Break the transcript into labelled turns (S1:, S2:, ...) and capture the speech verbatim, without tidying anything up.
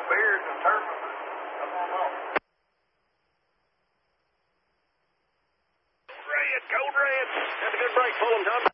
S1: beers and turkeys. Come on up.
S2: Red, code red. That's a good break. Pull them, Tom.